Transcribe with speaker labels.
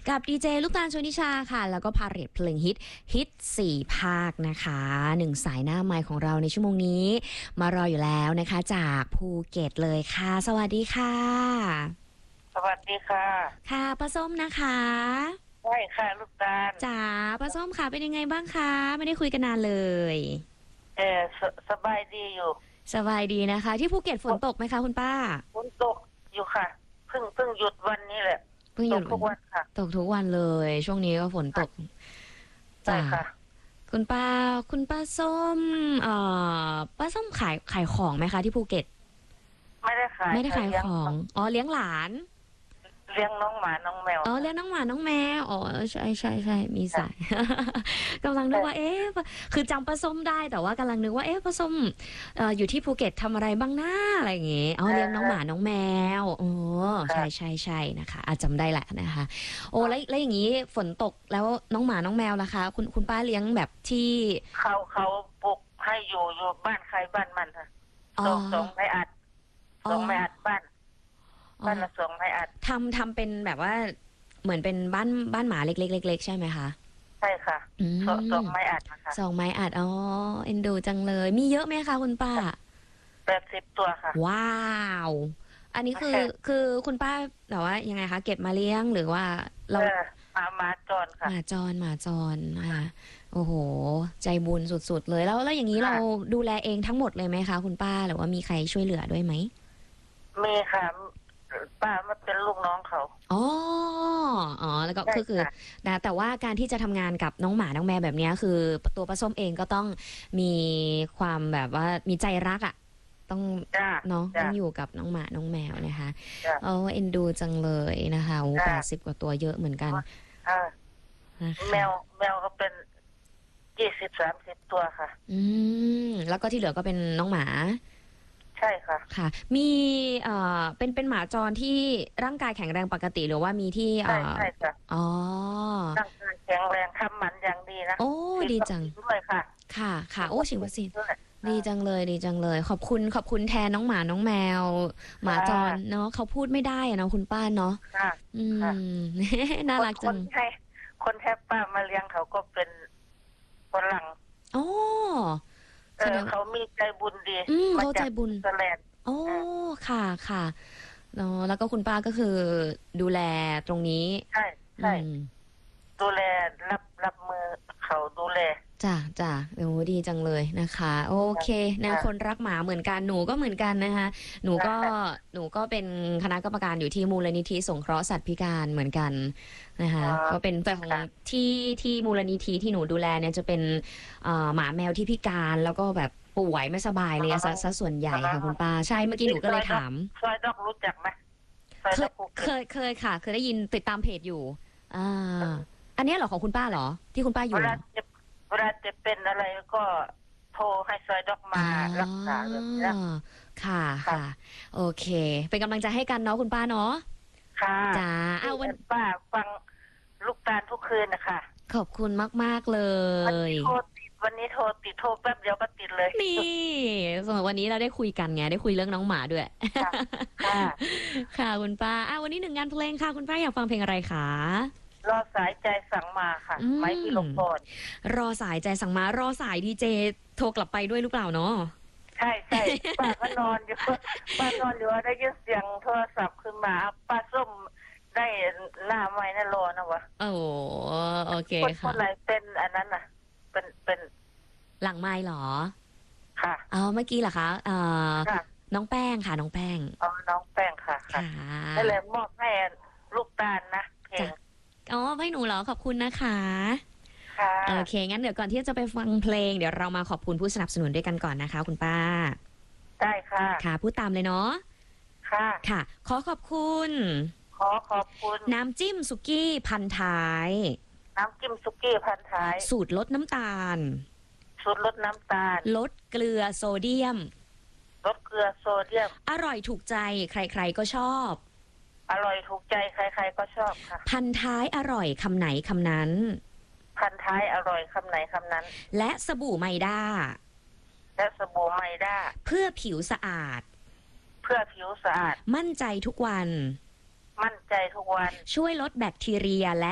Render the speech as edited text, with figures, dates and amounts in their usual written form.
Speaker 1: กับดีเจลูกตาลชนิชาค่ะแล้วก็พาเรทเพลงฮิต4 ภาคนะคะ1 สายหน้าไมค์ของเราในชั่วโมงนี้มารออยู่แล้วนะคะจากภูเก็ตเลยค่ะสวัสดีค่ะ
Speaker 2: สวัสดีค่ะ
Speaker 1: ค่ะป้าส้มนะคะ
Speaker 2: ใช่ค่ะลูกตาล
Speaker 1: จ๋าป้าส้มค่ะเป็นยังไงบ้างคะไม่ได้คุยกันนานเลย
Speaker 2: สบายดีอยู่
Speaker 1: สบายดีนะคะที่ภูเก็ตฝนตกไหมคะคุณป้า
Speaker 2: ฝนตกอยู่ค่ะเพิ่งหยุดวันนี้แหละ
Speaker 1: เพิ่งหยุด
Speaker 2: ทุกวันค่ะ
Speaker 1: ตกทุกวันเลยช่วงนี้ก็ฝนตก
Speaker 2: ใช่ค่ะ
Speaker 1: คุณป้าส้มป้าส้มขายของไหมคะที่ภูเก็ต
Speaker 2: ไม่ได้ขาย
Speaker 1: ของอ๋อเลี้ยงหลาน
Speaker 2: เลี้ยงน้องหมาน้องแมว
Speaker 1: อ๋อเลี้ยงน้องหมาน้องแมวอ๋อใช่มีสายกำลังนึกว่าคือจำป้าส้มได้แต่ว่ากำลังนึกว่าป้าส้มอยู่ที่ภูเก็ตทำอะไรบ้างหน้าอะไรอย่างเงี้ยอ๋อเลี้ยงน้องหมาน้องแมวอ๋อใช่นะคะจำได้แหละนะคะโอ้แล้วอย่างนี้ฝนตกแล้วน้องหมาน้องแมวล่ะคะคุณป้าเลี้ยงแบบที่
Speaker 2: เขาปลูกให้อยู่บ้านใครบ้านมันค่ะสองไม่อัดบ้านละ2 ไม้อัด
Speaker 1: ทำเป็นแบบว่าเหมือนเป็นบ้านหมาเล็กๆใช่ไหมคะ
Speaker 2: ใช่ค่ะ2 ไม้อัดนะคะ
Speaker 1: 2 ไม้อัดอ๋อเอ็นดูจังเลยมีเยอะไหมคะคุณป้า
Speaker 2: 80 ตัวค่ะ
Speaker 1: ว้าวอันนี้คือคุณป้าแบบว่ายังไงคะเก็บมาเลี้ยงหรือว่าเรา
Speaker 2: หมาจรค่ะ
Speaker 1: หมาจรนะคะโอ้โหใจบุญสุดๆเลยแล้วอย่างนี้เราดูแลเองทั้งหมดเลยไหมคะคุณป้าหรือว่ามีใครช่วยเหลือด้วยไหม
Speaker 2: มีค่ะป้ามาเป็นลูกน้องเขา
Speaker 1: แล้วก็คือนะแต่ว่าการที่จะทำงานกับน้องหมาน้องแมวแบบนี้คือตัวป้าส้มเองก็ต้องมีความแบบว่ามีใจรักต้องเนาะต้องอยู่กับน้องหมาน้องแมวนะคะเอ็นดูจังเลยนะคะ80 กว่าตัวเยอะเหมือนกัน
Speaker 2: แมวก็เป็น20-30 ตัวค่ะ
Speaker 1: แล้วก็ที่เหลือก็เป็นน้องหมา
Speaker 2: ใช่ค่ะ
Speaker 1: ค่ะมีเป็นหมาจรที่ร่างกายแข็งแรงปกติหรือว่ามีที่
Speaker 2: ใช่ค่ะร่างกายแข็งแรงทำหมันอย่างดีนะ
Speaker 1: โอ้ดีจัง
Speaker 2: ด้วยค่ะ
Speaker 1: ค่ะโอ้ฉีดวัคซีนดีจังเลยขอบคุณแทนน้องหมาน้องแมวหมาจรเนาะเขาพูดไม่ได้เนาะคุณป้าเนาะน่ารักจัง
Speaker 2: คนแทบป้ามาเลี้ยงเขาก็เป็นฝรั่งเขามีใจบุญดี
Speaker 1: เขาใจบุญ
Speaker 2: สแลน
Speaker 1: โอ้ค่ะเนาะแล้วก็คุณป้าก็คือดูแลตรงนี้
Speaker 2: ใช่ดูแลรับมือเขาดูแล
Speaker 1: จ้ะโอ้ดีจังเลยนะคะโอเคนะคนรักหมาเหมือนกันหนูก็เหมือนกันนะคะหนูก็เป็นคณะกรรมการอยู่ที่มูลนิธิสงเคราะห์สัตว์พิการเหมือนกันนะคะก็เป็นแต่ของที่มูลนิธิที่หนูดูแลเนี่ยจะเป็นหมาแมวที่พิการแล้วก็แบบป่วยไม่สบายเลยซะส่วนใหญ่ค่ะคุณป้าใช่เมื่อกี้หนูก็เลยถาม
Speaker 2: ซอยดอกรู้จักไหม
Speaker 1: เคยค่ะเคยได้ยินติดตามเพจอยู่อันนี้เหรอของคุณป้าเหรอที่คุณป้าอยู่
Speaker 2: เวลาจะเป็นอะไรก็โทรให้ซอยดอกมารักษาแบบนี้
Speaker 1: ค่ะโอเคเป็นกำลังใจให้กันเนาะคุณป้าเนาะ
Speaker 2: ค่ะ
Speaker 1: จ้า
Speaker 2: วันป้าฟังลูกตาลทุกคืนนะคะ
Speaker 1: ขอบคุณมากเลย
Speaker 2: วันนี้โทรแป๊บเดียวก็ติดเลย
Speaker 1: นี่สมมติวันนี้เราได้คุยกันไงได้คุยเรื่องน้องหมาด้วยค่ะคุณป้าวันนี้1 งานเพลงค่ะคุณป้าอยากฟังเพลงอะไรคะ
Speaker 2: รอสายใจสั่งมาค่ะไม้พิรมพร
Speaker 1: รอสายใจสั่งมารอสายดีเจโทรกลับไปด้วยหรือเปล่าเนาะ
Speaker 2: ใช่ป้าก็นอนอยู่ได้ยินเสียงโทรศัพท์ขึ้นมาป้าส้มได้หน้าไม้น่ารอนะวะ
Speaker 1: โอเคค่ะ
Speaker 2: คนไหนเป็นอันนั้นน่ะเป็น
Speaker 1: หลังไม้หรอ
Speaker 2: ค่ะ
Speaker 1: เมื่อกี้เหรอคะน้องแป้งค่ะน้องแป้ง
Speaker 2: น้องแป้งค่ะนั่นแหละมอบให้ลูกตาลนะเพลง
Speaker 1: ให้หนูเหรอขอบคุณนะคะโอเคงั้นเดี๋ยวก่อนที่จะไปฟังเพลงเดี๋ยวเรามาขอบคุณผู้สนับสนุนด้วยกันก่อนนะคะคุณป้า
Speaker 2: ได้
Speaker 1: ค่ะพูดตามเลยเนาะค่ะขอขอบคุณน้ำจิ้มสุกี้พันท้ายสูตรลดน้ำตาลลดเกลือโซเดียมอร่อยถูกใจใครๆก็ชอบ
Speaker 2: อร่อยถูกใจใครๆก็ชอบค่ะ
Speaker 1: พันท้ายอร่อยคำไหนคำนั้นและสบู่ไมด้าเพื่อผิวสะอาดมั่นใจทุกวันช่วยลดแบคทีเรียและ